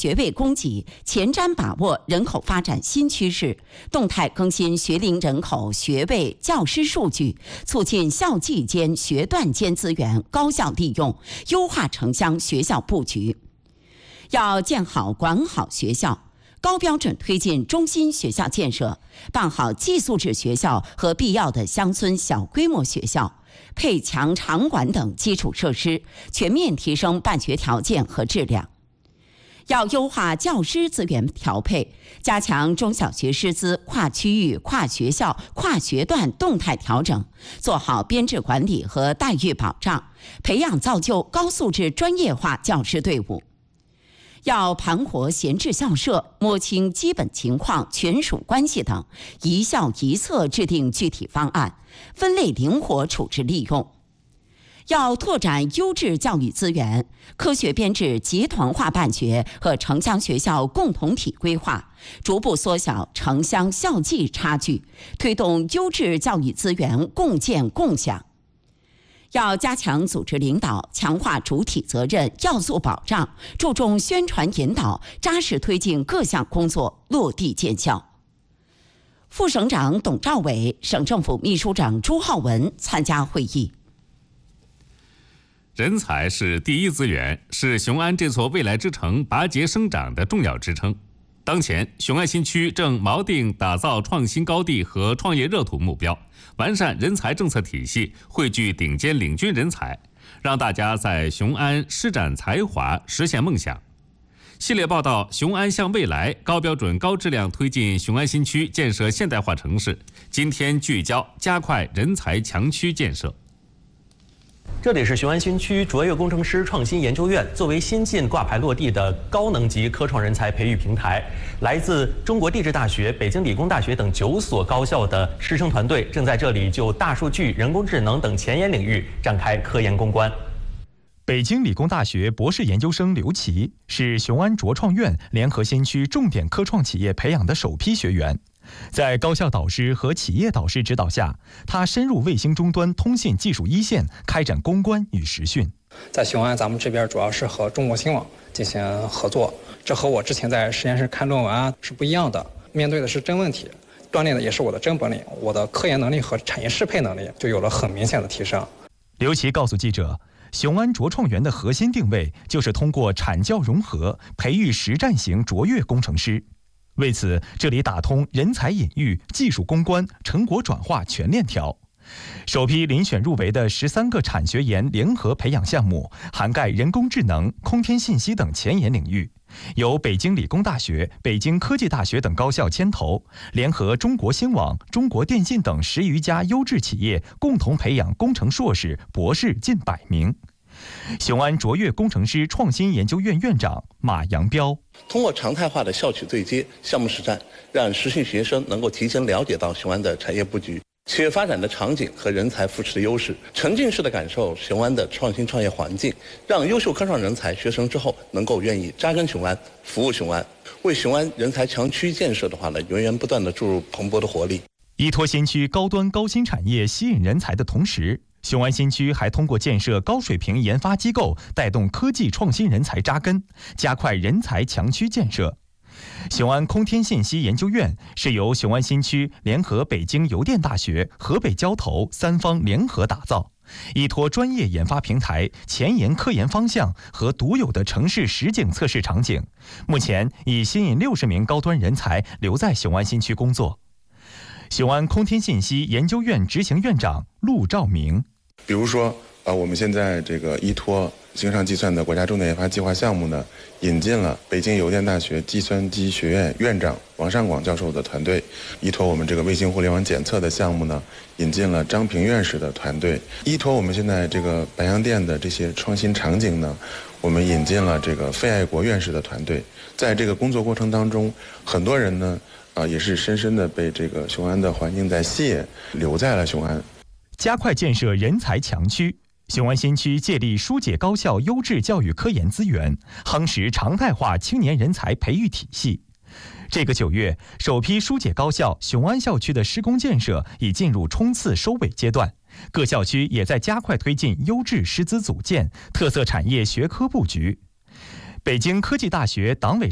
学位供给，前瞻把握人口发展新趋势，动态更新学龄人口、学位、教师数据，促进校际间、学段间资源高效利用，优化城乡学校布局。要建好管好学校，高标准推进中心学校建设，办好寄宿制学校和必要的乡村小规模学校，配强场馆等基础设施，全面提升办学条件和质量。要优化教师资源调配，加强中小学师资跨区域、跨学校、跨学段动态调整，做好编制管理和待遇保障，培养造就高素质专业化教师队伍。要盘活闲置校舍，摸清基本情况、权属关系等，一校一策制定具体方案，分类灵活处置利用。要拓展优质教育资源，科学编制集团化办学和城乡学校共同体规划，逐步缩小城乡校际差距，推动优质教育资源共建共享。要加强组织领导，强化主体责任要素保障，注重宣传引导，扎实推进各项工作落地见效。副省长董兆伟、省政府秘书长朱浩文参加会议。 人才是第一资源，是雄安这座未来之城拔节生长的重要支撑。当前，雄安新区正锚定打造创新高地和创业热土目标，完善人才政策体系，汇聚顶尖领军人才，让大家在雄安施展才华，实现梦想。系列报道《雄安向未来》，高标准、高质量推进雄安新区建设现代化城市。今天聚焦加快人才强区建设。 这里是雄安新区卓越工程师创新研究院，作为新晋挂牌落地的高能级科创人才培育平台，来自中国地质大学、北京理工大学等9所高校的师生团队正在这里就大数据、人工智能等前沿领域展开科研攻关。 北京理工大学博士研究生刘琦是雄安卓创院联合新区重点科创企业培养的首批学员。在高校导师和企业导师指导下，他深入卫星终端通信技术一线，开展攻关与实训。 在雄安，咱们这边主要是和中国星网进行合作，这和我之前在实验室看论文是不一样的。面对的是真问题，锻炼的也是我的真本领，我的科研能力和产业适配能力就有了很明显的提升。 刘琦告诉记者，雄安卓创园的核心定位就是通过产教融合，培育实战型卓越工程师。为此，这里打通人才引育、技术攻关、成果转化全链条。首批遴选入围的13个产学研联合培养项目，涵盖人工智能、空天信息等前沿领域，由北京理工大学、北京科技大学等高校牵头，联合中国星网、中国电信等10余家优质企业，共同培养工程硕士、博士近100名。雄安卓越工程师创新研究院院长马扬彪， 通过常态化的校企对接、项目实战，让实训学生能够提前了解到雄安的产业布局、企业发展的场景和人才扶持的优势，沉浸式的感受雄安的创新创业环境，让优秀科创人才学成之后能够愿意扎根雄安，服务雄安，为雄安人才强区建设的话呢，源源不断的注入蓬勃的活力。 依托新区高端高新产业吸引人才的同时，雄安新区还通过建设高水平研发机构，带动科技创新人才扎根，加快人才强区建设。雄安空天信息研究院是由雄安新区联合北京邮电大学、河北交投3方联合打造，依托专业研发平台、前沿科研方向和独有的城市实景测试场景，目前已吸引60名高端人才留在雄安新区工作。雄安空天信息研究院执行院长陆兆明， 比如说我们现在这个依托形上计算的国家重点研发计划项目呢，引进了北京邮电大学计算机学院院长王尚广教授的团队；依托我们这个卫星互联网检测的项目呢，引进了张平院士的团队；依托我们现在这个白洋淀的这些创新场景呢，我们引进了这个费爱国院士的团队。在这个工作过程当中，很多人呢也是深深的被这个雄安的环境在吸引，留在了雄安。 加快建设人才强区，雄安新区借力疏解高校优质教育科研资源，夯实常态化青年人才培育体系。这个9月，首批疏解高校雄安校区的施工建设已进入冲刺收尾阶段，各校区也在加快推进优质师资组建、特色产业学科布局。北京科技大学党委